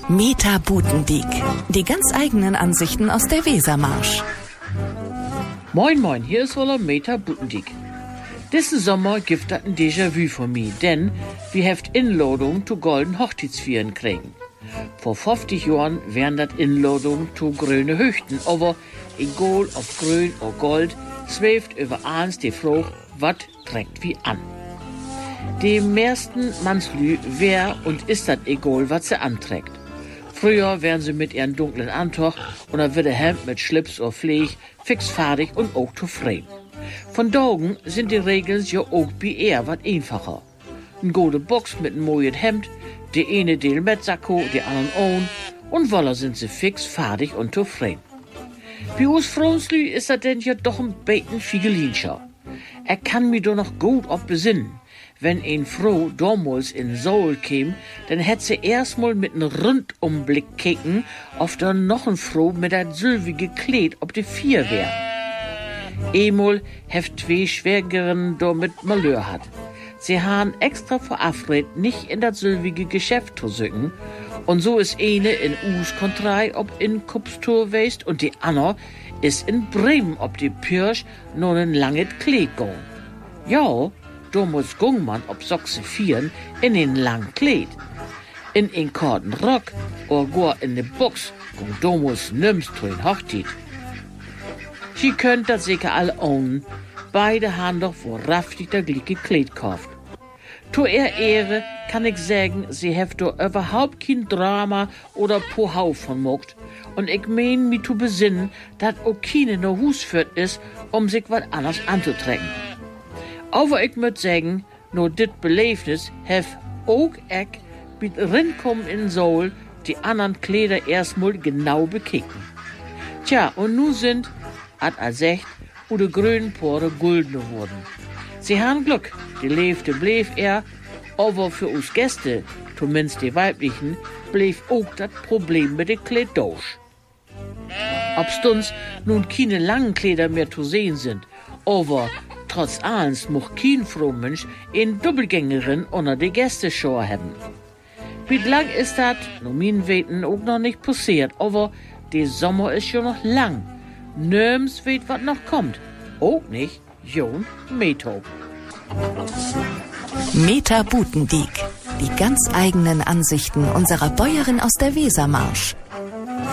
Meta Butendiek. Die ganz eigenen Ansichten aus der Wesermarsch. Moin moin, hier ist wohl Meta Butendiek. Diesen Sommer gibt das ein Déjà-vu von mir, denn wir heft Inladung zu golden Hochzeitsvieren kriegen. Vor 50 Jahren wären das Inladung zu grüne Höchten, aber egal ob grün oder gold, schwebt über eins die Frage, was trägt wie an. Dem meisten Mannslü wär und ist das egal, was sie anträgt. Früher wären sie mit ihren dunklen Antoch oder wird der Hemd mit Schlips oder Pfleg fix fertig und auch zufrieden. Von Daugen sind die Regeln ja auch bei eher wat einfacher. Ein gute Box mit einem mooien Hemd, die eine Deel mit Sakko, die anderen ohn, und woller sind sie fix fertig und zufrieden. Bei uns Frauenslü ist das denn ja doch ein bisschen Figelinscher. Er kann mich doch noch gut auf besinnen. Wenn ein Frau damals in Seoul käm, dann hätt sie erstmal mit einem Rundumblick kicken, ob da noch ein Frau mit dat sylvige Kleid ob die Vier wär. Emol heft zwei Schwägerinnen damit Malheur hat. Sie han extra verabredet, nicht in dat sylvige Geschäft zu sücken, und so ist eine in Us-Kontrei ob in Kupstur weist und die andere ist in Bremen ob die Pirsch noch ein langes Kleid gong. Ja, damals ging man ob Soxe vieren in den langen Kleid. In den korten Rock oder gar in de Box ging damals nimmst zu den Hochzeit. Sie könnt das sicher alle ohnen. Beide haben doch wahrhaftig der gleiche Kleid gekauft. Zu ihr Ehre kann ich sagen, sie heft doch überhaupt kein Drama oder Pohau von mogt. Und ich mein mich zu besinnen, dass auch keine no Hus führt ist, um sich was anderes anzutrecken. Aber ich möcht sagen, nur dit Beleefnis hef auch ich mit Rinkommen in Seoul die anderen Kleider erstmal genau bekicken. Tja, und nu sind, hat er sagt, oder grünen Pore guldene wurden. Sie haben Glück, die Leefte blieb er, aber für uns Gäste, zumindest die weiblichen, blieb auch das Problem mit den Kleid durch. Ob's uns nun keine langen Kleider mehr zu sehen sind, aber trotz allens mocht kein Frohmensch in Doppelgängerin unter die Gästeschau haben. Wie lang ist das, nur mein Weten auch noch nicht passiert, aber der Sommer ist schon noch lang. Nirgends weet wat noch kommt. Auch nicht Jon Meto. Meta Butendiek. Die ganz eigenen Ansichten unserer Bäuerin aus der Wesermarsch.